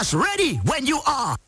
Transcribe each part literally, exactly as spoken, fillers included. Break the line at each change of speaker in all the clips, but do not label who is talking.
us ready when you are.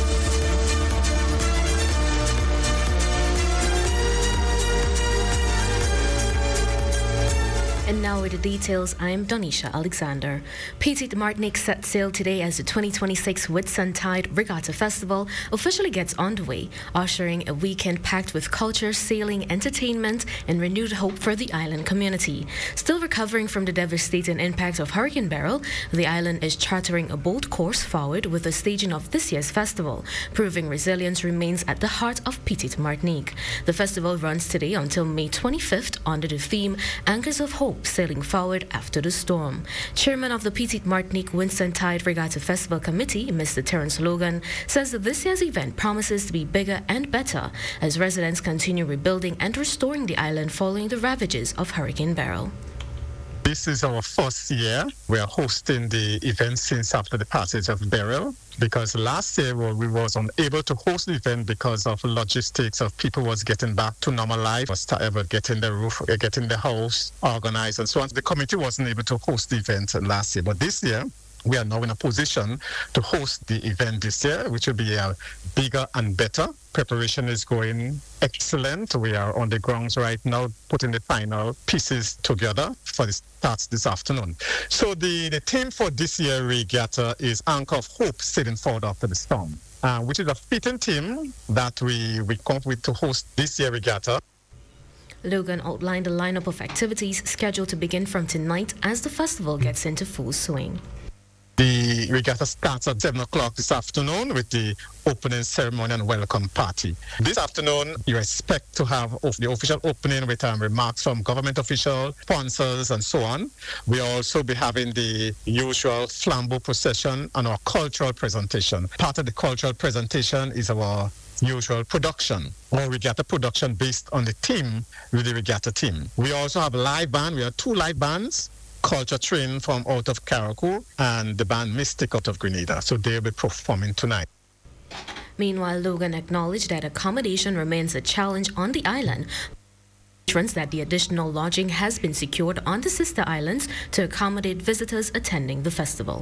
And now with the details, I am Donisha Alexander. Petite Martinique set sail today as the twenty twenty-six Whitsuntide Regatta Festival officially gets underway, ushering a weekend packed with culture, sailing, entertainment, and renewed hope for the island community. Still recovering from the devastating impact of Hurricane Beryl, the island is chartering a bold course forward with the staging of this year's festival, proving resilience remains at the heart of Petite Martinique. The festival runs today until May twenty-fifth under the theme Anchors of Hope, sailing forward after the storm. Chairman of the Petite Martinique Whitsuntide Regatta Festival Committee, Mister Terence Logan, says that this year's event promises to be bigger and better as residents continue rebuilding and restoring the island following the ravages of Hurricane Beryl.
This is our first year. We are hosting the event since after the passage of Beryl, because last year well, we was unable to host the event because of logistics of people was getting back to normal life, was ever getting the roof, getting the house organized and so on. The committee wasn't able to host the event last year, but this year we are now in a position to host the event this year, which will be uh, bigger and better. Preparation is going excellent. We are on the grounds right now, putting the final pieces together for the starts this afternoon. So the, the theme for this year regatta is Anchor of Hope, sailing forward after the storm, uh, which is a fitting theme that we, we come up with to host this year regatta.
Logan outlined a lineup of activities scheduled to begin from tonight as the festival gets into full swing.
The regatta starts at seven o'clock this afternoon with the opening ceremony and welcome party. This afternoon, you expect to have the official opening with um, remarks from government officials, sponsors, and so on. We'll also be having the usual flambeau procession and our cultural presentation. Part of the cultural presentation is our usual production, or regatta production based on the theme with the regatta team. We also have a live band. We have two live bands. Culture Train from out of Carriacou and the band Mystic out of Grenada. So they'll be performing tonight.
Meanwhile, Logan acknowledged that accommodation remains a challenge on the island. That the additional lodging has been secured on the sister islands to accommodate visitors attending the festival.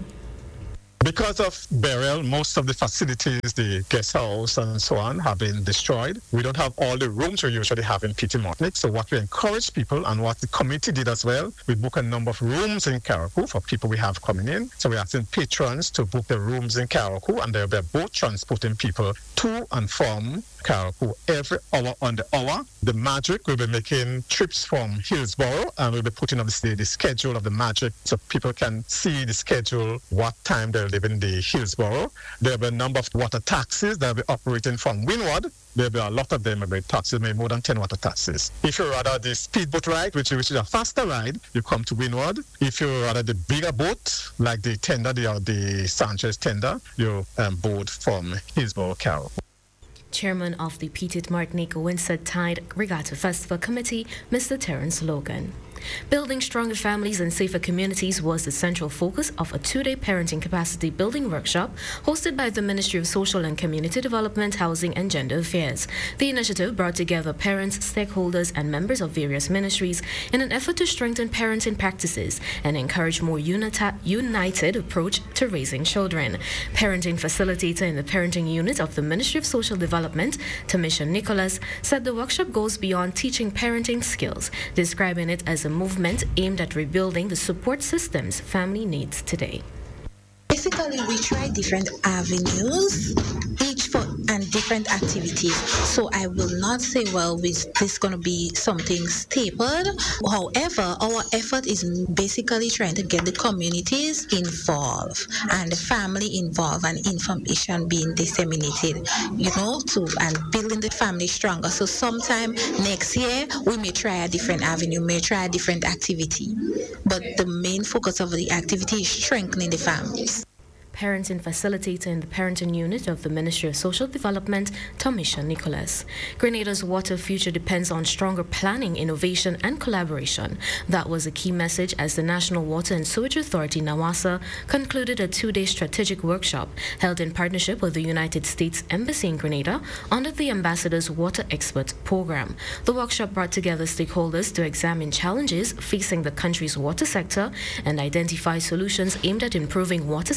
Because of Beryl, most of the facilities, the guest house and so on, have been destroyed. We don't have all the rooms we usually have in Petite Martinique. So what we encourage people, and what the committee did as well, we book a number of rooms in Carriacou for people we have coming in. So we're asking patrons to book the rooms in Carriacou, and they'll be both transporting people to and from Carriacou every hour on the hour. The Magic will be making trips from Hillsborough, and we'll be putting up the, the schedule of the Magic so people can see the schedule, what time they'll live in the Hillsborough. There'll be a number of water taxis that will be operating from Windward. There'll be a lot of them, maybe taxis, maybe more than ten water taxis. If you're rather the speedboat ride, which, which is a faster ride, you come to Windward. If you're rather the bigger boat, like the tender, the, the Sanchez tender, you um, board from Hillsborough, Carriacou.
Chairman of the Petite Martinique Whitsuntide Regatta Festival Committee, Mister Terence Logan. Building stronger families and safer communities was the central focus of a two-day parenting capacity building workshop hosted by the Ministry of Social and Community Development, Housing and Gender Affairs. The initiative brought together parents, stakeholders, and members of various ministries in an effort to strengthen parenting practices and encourage more unita- united approach to raising children. Parenting facilitator in the parenting unit of the Ministry of Social Development, Tamisha Nicholas, said the workshop goes beyond teaching parenting skills, describing it as a movement aimed at rebuilding the support systems family needs today.
Basically, we try different avenues, each for and different activities. So I will not say, well, this is going to be something stapled. However, our effort is basically trying to get the communities involved and the family involved and information being disseminated, you know, to and building the family stronger. So sometime next year, we may try a different avenue, may try a different activity. But the main focus of the activity is strengthening the families.
Parenting facilitator in the parenting unit of the Ministry of Social Development, Tamisha Nicholas. Grenada's water future depends on stronger planning, innovation, and collaboration. That was a key message as the National Water and Sewage Authority, NAWASA, concluded a two-day strategic workshop held in partnership with the United States Embassy in Grenada under the Ambassador's Water Expert Program. The workshop brought together stakeholders to examine challenges facing the country's water sector and identify solutions aimed at improving water security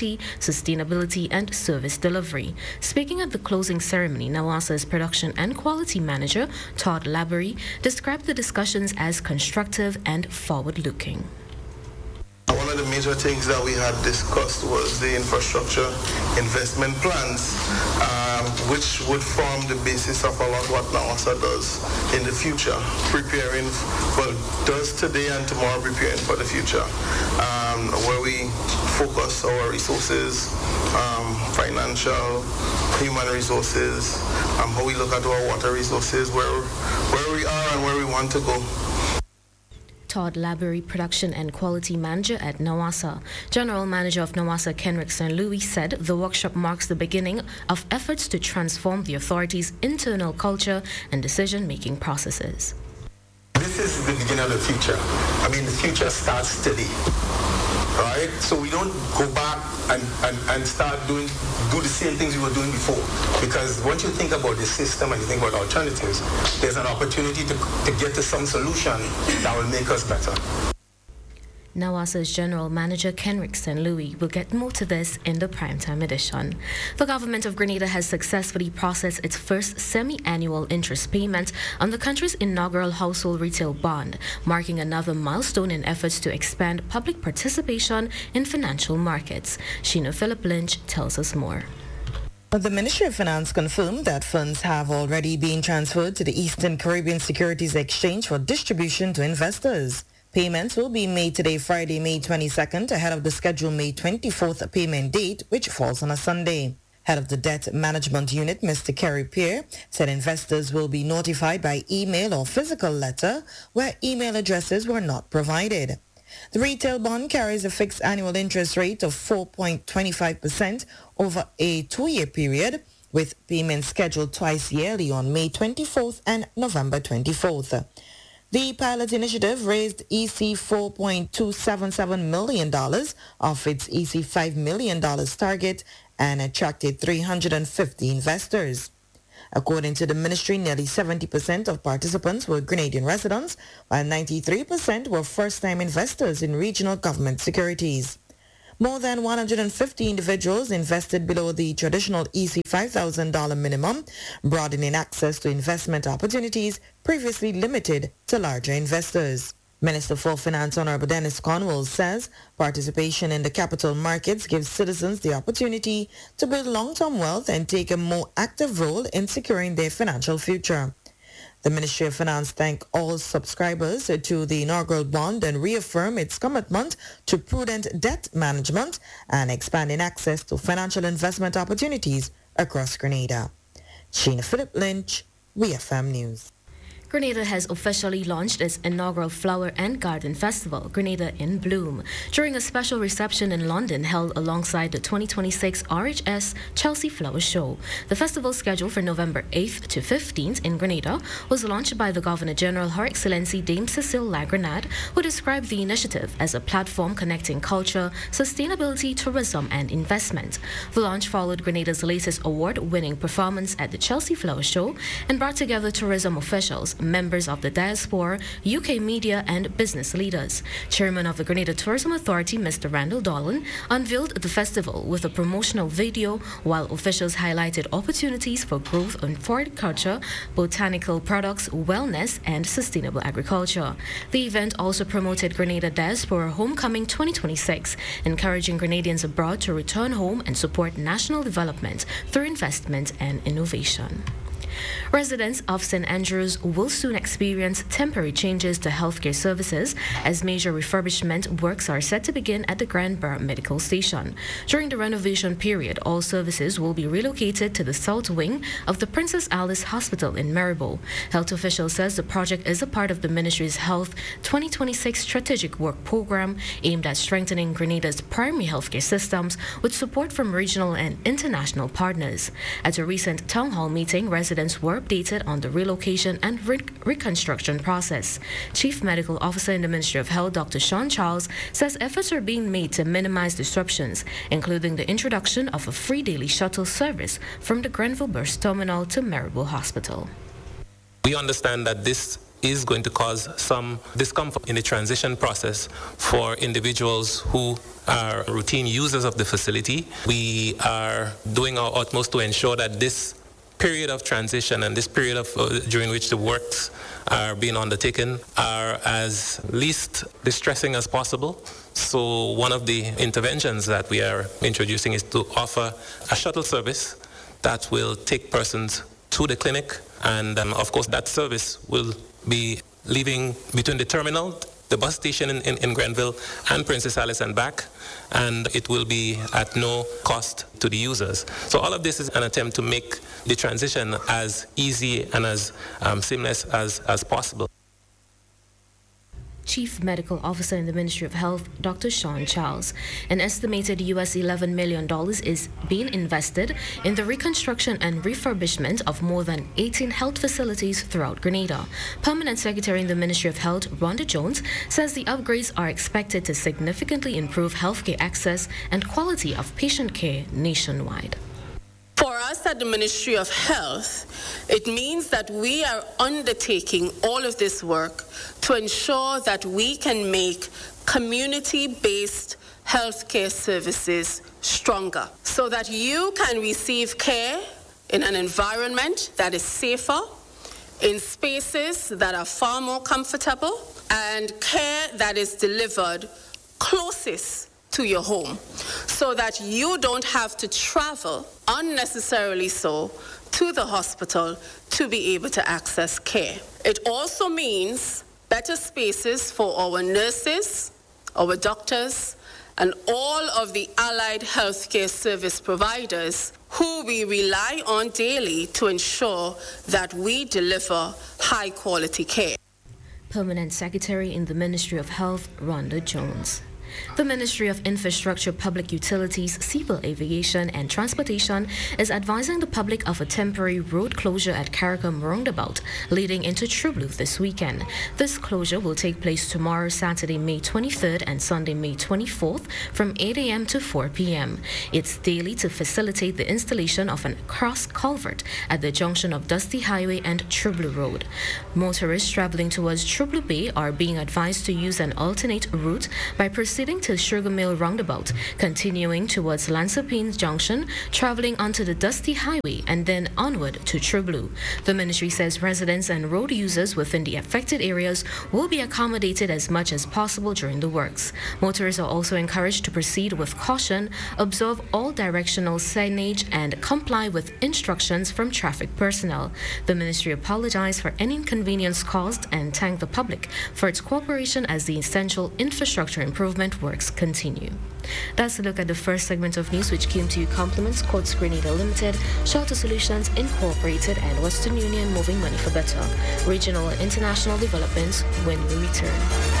quality, sustainability, and service delivery. Speaking at the closing ceremony, NAWASA's production and quality manager, Todd Laborie, described the discussions as constructive and forward-looking.
One of the major things that we had discussed was the infrastructure investment plans, um, which would form the basis of a lot of what NAWASA does in the future, preparing, well, does today and tomorrow, preparing for the future, um, where we focus our resources, um, financial, human resources, um, how we look at our water resources, where, where we are and where we want to go.
Todd Laborie, Production and Quality Manager at NAWASA. General Manager of NAWASA, Kenrick Saint Louis, said the workshop marks the beginning of efforts to transform the authority's internal culture and decision-making processes.
This is the beginning of the future. I mean, the future starts today, right? So we don't go back and, and, and start doing do the same things we were doing before. Because once you think about the system and you think about alternatives, there's an opportunity to, to get to some solution that will make us better.
NAWASA's General Manager, Kenrick Saint Louis, will get more to this in the primetime edition. The government of Grenada has successfully processed its first semi-annual interest payment on the country's inaugural household retail bond, marking another milestone in efforts to expand public participation in financial markets. Sheena Philip Lynch tells us more.
The Ministry of Finance confirmed that funds have already been transferred to the Eastern Caribbean Securities Exchange for distribution to investors. Payments will be made today, Friday, May twenty-second, ahead of the scheduled May twenty-fourth payment date, which falls on a Sunday. Head of the Debt Management Unit, Mister Kerry Pierre, said investors will be notified by email or physical letter where email addresses were not provided. The retail bond carries a fixed annual interest rate of four point two five percent over a two-year period, with payments scheduled twice yearly on May twenty-fourth and November twenty-fourth. The pilot initiative raised E C four point two seven seven million dollars of its E C five million dollars target and attracted three hundred fifty investors. According to the ministry, nearly seventy percent of participants were Grenadian residents, while ninety-three percent were first-time investors in regional government securities. More than one hundred fifty individuals invested below the traditional E C five thousand dollars minimum, broadening access to investment opportunities previously limited to larger investors. Minister for Finance Honorable Dennis Cornwall says participation in the capital markets gives citizens the opportunity to build long-term wealth and take a more active role in securing their financial future. The Ministry of Finance thanked all subscribers to the inaugural bond and reaffirmed its commitment to prudent debt management and expanding access to financial investment opportunities across Grenada. Sheena Philip Lynch, W F M News.
Grenada has officially launched its inaugural Flower and Garden Festival, Grenada in Bloom, during a special reception in London held alongside the twenty twenty-six R H S Chelsea Flower Show. The festival, scheduled for November eighth to fifteenth in Grenada, was launched by the Governor-General, Her Excellency Dame Cecile Lagrenade, who described the initiative as a platform connecting culture, sustainability, tourism, and investment. The launch followed Grenada's latest award-winning performance at the Chelsea Flower Show and brought together tourism officials, members of the diaspora, U K media, and business leaders. Chairman of the Grenada Tourism Authority, Mister Randall Dolan, unveiled the festival with a promotional video, while officials highlighted opportunities for growth in horticulture, botanical products, wellness, and sustainable agriculture. The event also promoted Grenada Diaspora Homecoming twenty twenty-six, encouraging Grenadians abroad to return home and support national development through investment and innovation. Residents of Saint Andrews will soon experience temporary changes to healthcare services as major refurbishment works are set to begin at the Grand Burr Medical Station. During the renovation period, all services will be relocated to the south wing of the Princess Alice Hospital in Maribor. Health officials says the project is a part of the Ministry's Health twenty twenty-six Strategic Work Program aimed at strengthening Grenada's primary healthcare systems with support from regional and international partners. At a recent town hall meeting, residents were updated on the relocation and re- reconstruction process. Chief Medical Officer in the Ministry of Health, Doctor Sean Charles, says efforts are being made to minimize disruptions, including the introduction of a free daily shuttle service from the Grenville Bus Terminal to Maribor Hospital.
We understand that this
is going to cause some discomfort in the transition process for individuals who are routine users of the facility. We are doing our utmost to ensure that this period of transition and this period of uh, during which the works are being undertaken are as least distressing as possible. So one of the interventions that we are introducing is to offer a shuttle service that will take persons to the clinic, and um, of course that service will be leaving between the terminal, the bus station in, in, in Grenville, and Princess Alice and back, and it will be at no cost to the users. So all of this is an attempt to make the transition as easy and as um, seamless as, as possible.
Chief Medical Officer in the Ministry of Health, Doctor Sean Charles. An estimated U S eleven million dollars is being invested in the reconstruction and refurbishment of more than eighteen health facilities throughout Grenada. Permanent Secretary in the Ministry of Health, Rhonda Jones, says the upgrades are expected to significantly improve healthcare access and quality of patient care nationwide.
For us at the Ministry of Health, it means that we are undertaking all of this work to ensure that we can make community-based healthcare services stronger, so that you can receive care in an environment that is safer, in spaces that are far more comfortable, and care that is delivered closest to your home, so that you don't have to travel unnecessarily so to the hospital to be able to access care. It also means better spaces for our nurses, our doctors, and all of the allied healthcare service providers who we rely on daily to ensure that we deliver high quality care.
Permanent Secretary in the Ministry of Health, Rhonda Jones. The Ministry of Infrastructure, Public Utilities, Civil Aviation and Transportation is advising the public of a temporary road closure at Carricum Roundabout leading into True Blue this weekend. This closure will take place tomorrow, Saturday, May twenty-third and Sunday, May twenty-fourth from eight a.m. to four p.m. It's daily to facilitate the installation of a cross culvert at the junction of Dusty Highway and True Blue Road. Motorists traveling towards True Blue Bay are being advised to use an alternate route by proceeding to Sugar Mill Roundabout, continuing towards Lansopine Junction, traveling onto the Dusty Highway, and then onward to True Blue. The ministry says residents and road users within the affected areas will be accommodated as much as possible during the works. Motorists are also encouraged to proceed with caution, observe all directional signage, and comply with instructions from traffic personnel. The ministry apologized for any inconvenience caused and thanked the public for its cooperation as the essential infrastructure improvement works continue. That's a look at the first segment of news, which came to you compliments Courts Grenada Limited, Shelter Solutions Incorporated, and Western Union, moving money for better. Regional and international developments when we return.